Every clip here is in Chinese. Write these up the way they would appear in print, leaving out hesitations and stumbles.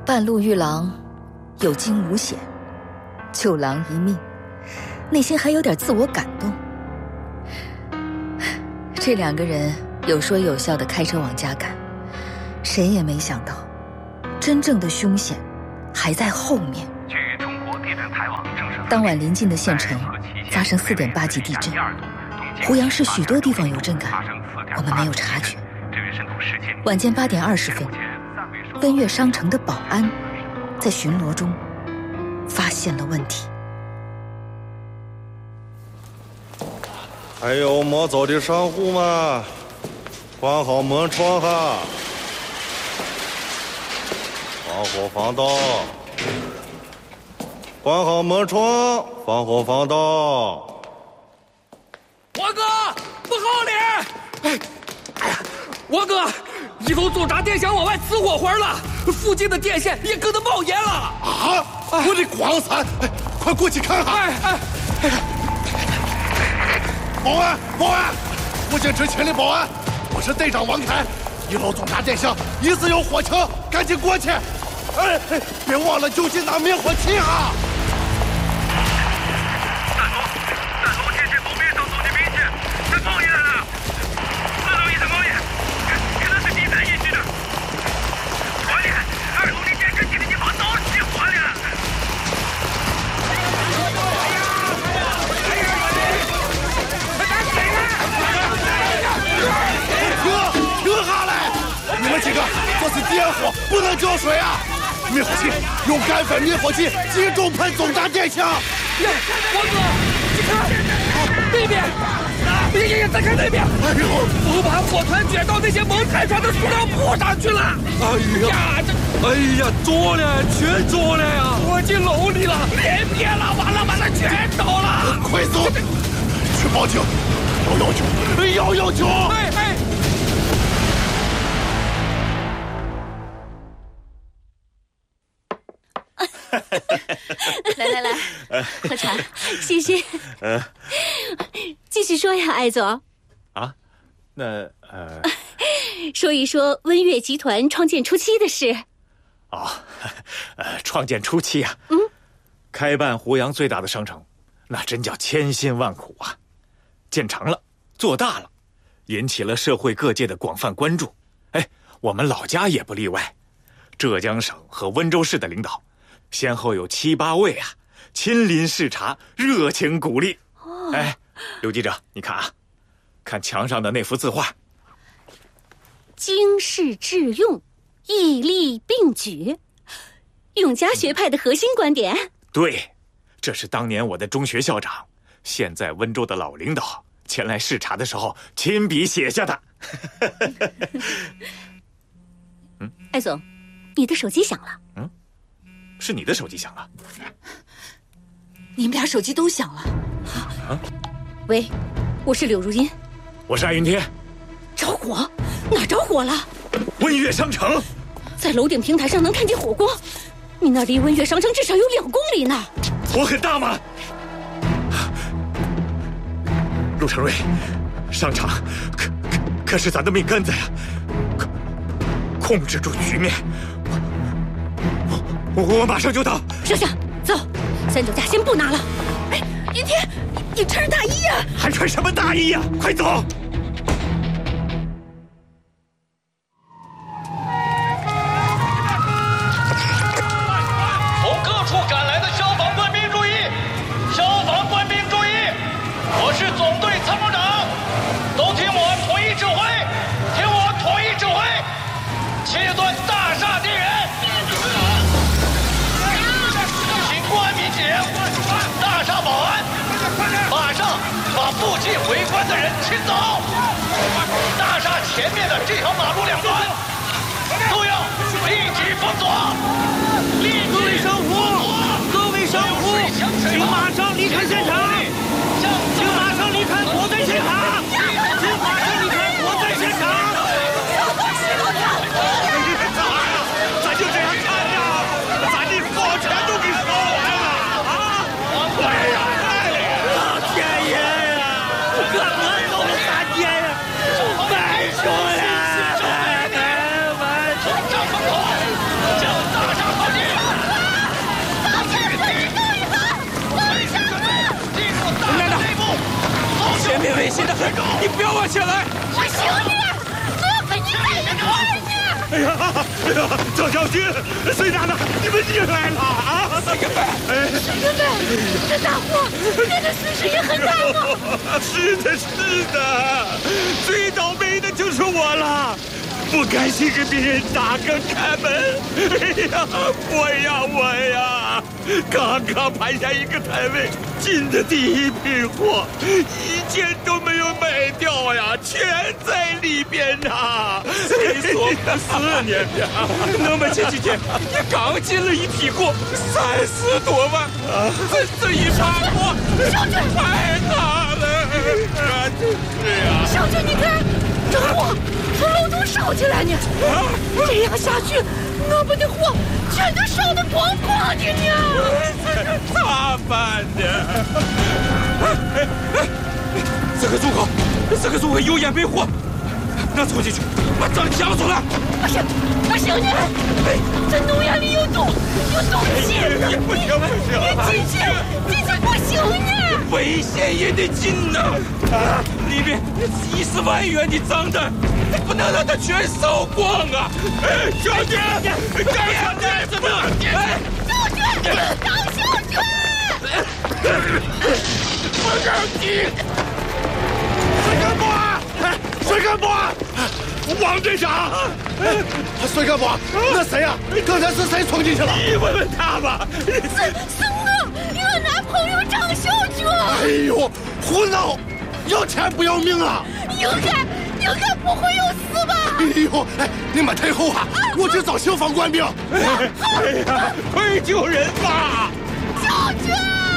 半路遇狼，有惊无险，救狼一命，内心还有点自我感动。这2个人有说有笑地开车往家赶，谁也没想到，真正的凶险还在后面。 据中国地震台网证实， 当晚临近的县城发生4.8级地震，湖阳市许多地方有震感，我们没有察觉。晚间8点20分，温悦商城的保安在巡逻中发现了问题。 还有没走的商户们，关好门窗哈，防火防盗，关好门窗，防火防盗。 王哥，不好了！哎呀，王哥，一楼总闸电箱往外呲火花了，附近的电线也跟着冒烟了。 啊！我的光伞，快过去看看！保安，我叫执勤的保安，我是队长王凯。1楼总闸电箱疑似有火情，赶紧过去！别忘了就近拿灭火器啊！ 3楼电线旁边上走的明显，这冒烟了！4楼也在冒烟，可能是第3引起的。快点，2楼的电线进的地方早起火了。 停下来！你们几个这是点火，不能浇水啊！灭火器，用干粉灭火器集中喷总闸电箱。 王哥，你看那边，再看那边。 哎呦， 我把火团卷到那些蒙太船的塑料布上去了。 哎呀，着了，全着了呀！ 我进楼里了，连灭了，完了，全着了！ 快走，去报警！119！ 来，喝茶，谢谢。继续说呀，艾总。 啊，那说一说温悦集团创建初期的事。 创建初期啊，开办湖阳最大的商城，那真叫千辛万苦啊。建成了，做大了，引起了社会各界的广泛关注。我们老家也不例外，浙江省和温州市的领导，先后有7、8位啊，亲临视察，热情鼓励。刘记者，你看啊，看墙上的那幅字画， 经世致用，义利并举，永嘉学派的核心观点。 对，这是当年我的中学校长，现在温州的老领导前来视察的时候亲笔写下的。 艾总，你的手机响了。 是你的手机响了？ 你们俩手机都响了。 喂，我是柳如音。 我是艾云天。 着火？哪着火了？ 温悦商城， 在楼顶平台上能看见火光。你那离温悦商城至少有2公里呢。 火很大吗？陆成瑞，商场可是咱的命根子呀！控制住局面，我马上就到。 设想，走，3脚架先不拿了。云天，你穿着大衣呀！ 还穿什么大衣呀？快走！ 从各处赶来的消防官兵注意！消防官兵注意！我是总队参谋长，都听我统一指挥，听我统一指挥，切断大厦电源，请公安民警、大厦保安马上把附近围观的人清走。大厦前面的这条马路两端都要立即封锁。 各位商户，请马上离开现场，请马上离开火灾现场，请马上离开火灾现场。 咱就这样看着，咱的火全都给烧完了啊！ 老天爷呀，可能都是3天呀，白出来！ 从帐篷口将大厦你不要往前来！ 我求你，我陪你在一块儿呢！ 哎呀，赵将军，隋大大，你们进来了啊！三哥们， 师妹，这大火变得损失也很大吗？ 是的，最倒霉的就是我了。不甘心给别人打更开门，哎呀，我呀，刚刚盘下一个摊位，进的第一批货，一件都没有卖掉呀，全在里边呐，谁说不是呢？那么前几天也刚进了一批货，30多万，这一盘货太大了，就是呀。 小军，你看，这火从楼都烧起来呢，这样下去，我们的火全都烧得光光的呢。 咋办呢？这个入口有烟没火，我冲进去，把张抢出来。 不行，你，这浓烟里有毒气， 不行， 你进去不行呢。 危险也得进呐！里面几十万元的账单，不能让它全烧光啊！小军，张小军，怎么？ 张小军， 不让进！ 水干部， 王队长， 水干部，那谁呀？刚才是谁冲进去了？ 你问问他吧。 是我男朋友张小军。 哎呦，胡闹！要钱不要命啊！ 应该不会有死吧？ 哎呦，你们退后啊！我去找消防官兵。 哎呀，快救人吧！ 小军！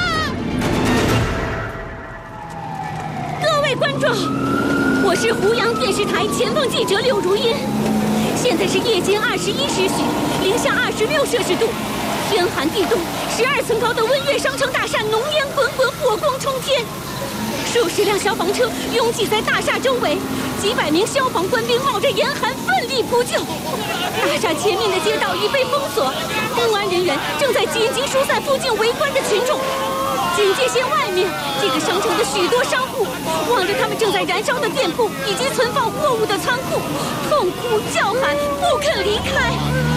各位观众，我是湖阳电视台前方记者柳如茵。现在是夜间21时许，零下26摄氏度，天寒地冻，12层高的温悦商城大厦浓烟滚滚，火光冲天。数十辆消防车拥挤在大厦周围，几百名消防官兵冒着严寒奋力扑救。大厦前面的街道已被封锁，公安人员正在紧急疏散附近围观的群众。警戒线外面，这个商城的许多商户望着他们正在燃烧的店铺以及存放货物的仓库，痛哭叫喊，不肯离开。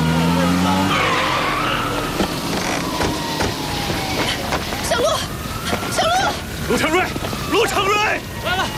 小陆， 陆成瑞来了，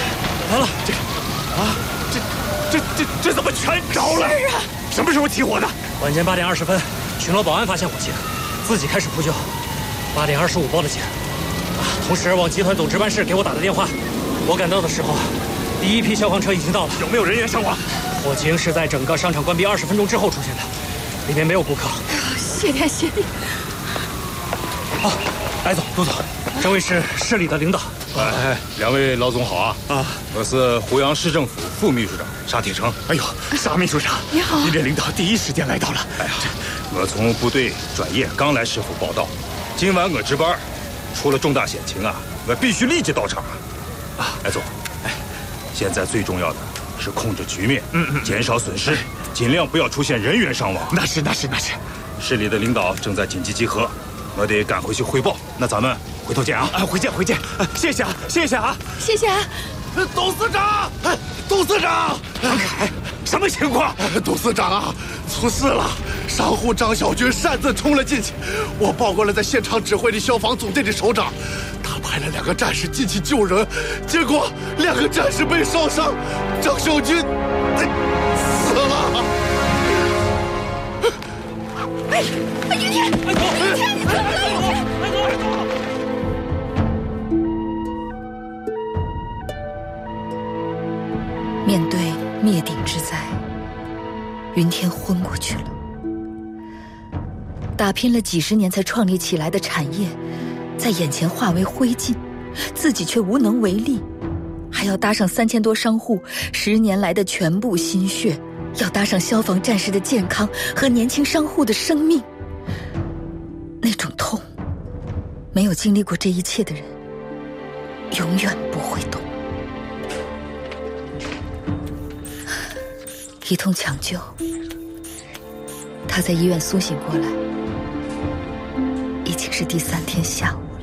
这怎么全着了？ 是啊， 什么时候起火的？ 晚间8点20分，巡逻保安发现火情，自己开始扑救。8点25报的警，同时往集团总值班室给我打的电话。我赶到的时候，第一批消防车已经到了。 有没有人员伤亡？ 火警是在整个商场关闭20分钟之后出现的，里面没有顾客。 谢天谢地。 好，白总、杜总，这位是市里的领导。 两位老总好啊！我是湖阳市政府副秘书长沙铁成。 哎呦，沙秘书长， 你好！ 您这领导第一时间来到了。 哎呀，我从部队转业刚来市府报道，今晚我值班，出了重大险情啊，我必须立即到场啊！白总，现在最重要的是控制局面，减少损失，尽量不要出现人员伤亡。 那是。 市里的领导正在紧急集合，我得赶回去汇报。那咱们回头见啊！ 回见！谢谢啊！ 谢谢啊！ 董事长， 王凯，什么情况？ 董事长啊，出事了！商户张小军擅自冲了进去，我报过了在现场指挥的消防总队的首长，他派了2个战士进去救人，结果2个战士被烧伤，张小军死了。 雨天，你怎么了？ 面对灭顶之灾，云天昏过去了。打拼了几十年才创立起来的产业，在眼前化为灰烬，自己却无能为力，还要搭上3000多商户10年来的全部心血，要搭上消防战士的健康和年轻商户的生命。那种痛，没有经历过这一切的人，永远不会懂。一通抢救，他在医院苏醒过来，已经是第3天下午。